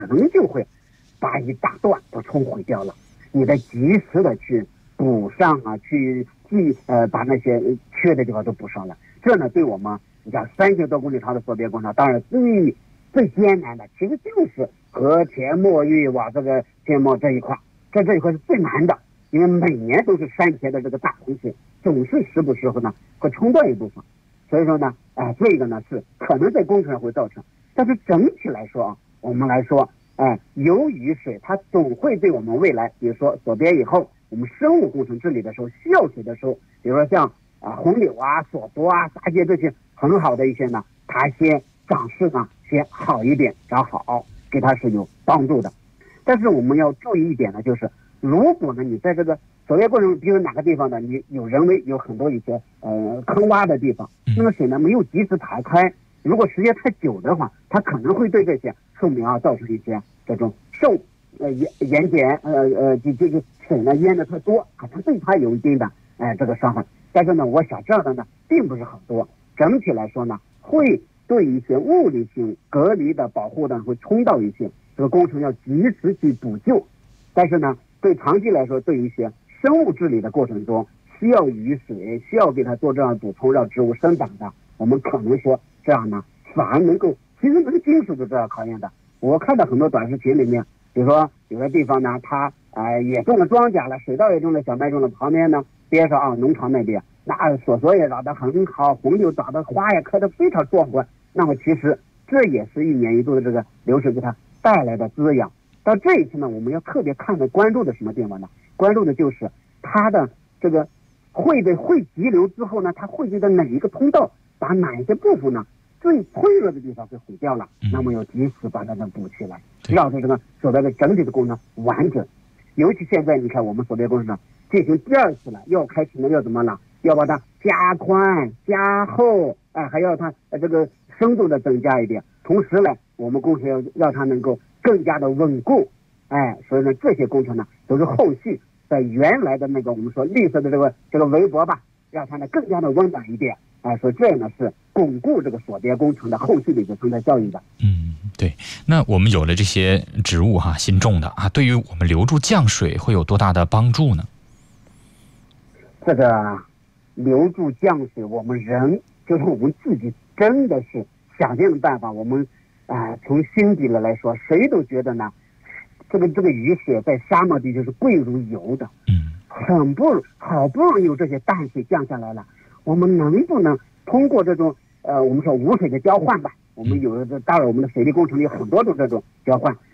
能就会把一大段都冲毁掉了。你得及时的去补上啊，把那些缺的地方都补上了。这呢，对我们你讲3000多公里长的索别工程，当然最艰难的，其实就是和田墨玉往这个田墨这一块是最难的，因为每年都是山前的这个大洪水，总是时不时呢会冲断一部分。所以说呢，这个呢是可能在工程上会造成，但是整体来说啊，我们来说，由于水它总会对我们未来，比如说索别以后，我们生物工程治理的时候需要水的时候，比如说像红柳啊、索泊啊、杂节这些很好的一些呢，它先长势呢先好一点，长好，给它是有帮助的。但是我们要注意一点呢，就是如果呢你在这个索别过程中，比如哪个地方呢，你有人为有很多一些坑洼的地方，那么水呢没有及时排开，如果时间太久的话，它可能会对这些树苗啊造成一些这种盐碱这水呢淹的太多，可能对它有一定的这个伤害。但是呢，我想这样的呢并不是很多，整体来说呢会对一些物理性隔离的保护呢会冲到一些，这个工程要及时去补救。但是呢，对长期来说，对一些生物治理的过程中需要雨水，需要给它做这样补充，让植物生长的，我们可能说这样呢反而能够，其实这个技术就这样考验的。我看到很多短视频里面，比如说有的地方呢，它也种了庄稼了，水稻也种了，小麦种了，旁边呢边上啊农场那边，那索也长得很好，红柳长得花也开得非常壮观。那么其实这也是一年一度的这个流水给它带来的滋养。到这一次呢，我们要特别关注的什么地方呢？关注的就是它的这个汇集流之后呢，它汇集的哪一个通道，把哪一些部分呢最脆弱的地方给毁掉了，那么要及时把它们补起来，让这个索别的整体的工程完整。尤其现在你看我们索别工程进行第2次了，要开始呢要怎么了？要把它加宽加厚，还要它这个深度的增加一点。同时呢，我们工程要让它能够更加的稳固，所以呢这些工程呢都是后续在原来的那个我们说绿色的这个围脖吧，让它呢更加的温暖一点，所以这样呢是巩固这个索别工程的后续的一个生态效应的。 对。那我们有了这些植物新种的对于我们留住降水会有多大的帮助呢？ 这个留住降水，我们人就是我们自己真的是想尽办法，我们从心底来说，谁都觉得呢，这个雨水在沙漠地区是贵如油的，好不容易有这些淡水降下来了，我们能不能通过这种我们说无水的交换吧？我们当然我们的水利工程里有很多种这种交换，